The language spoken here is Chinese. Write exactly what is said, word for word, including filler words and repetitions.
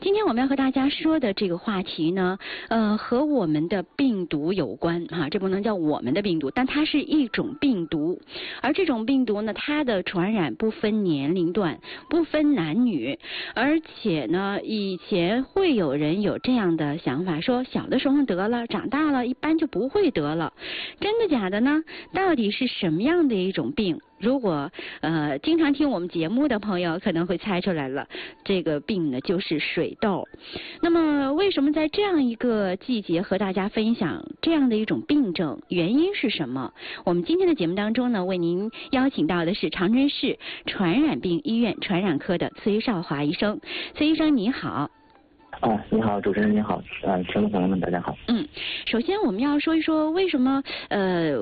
今天我们要和大家说的这个话题呢，呃，和我们的病毒有关啊，这不能叫我们的病毒，但它是一种病毒，而这种病毒呢，它的传染不分年龄段，不分男女，而且呢，以前会有人有这样的想法，说小的时候得了，长大了一般就不会得了，真的假的呢？到底是什么样的一种病？如果呃经常听我们节目的朋友可能会猜出来了，这个病呢就是水痘。那么为什么在这样一个季节和大家分享这样的一种病症，原因是什么？我们今天的节目当中呢，为您邀请到的是长春市传染病医院传染科的崔少华医生。崔医生你好。 啊，你好，主持人你好，呃，听众朋友们大家好。 嗯，首先我们要说一说为什么呃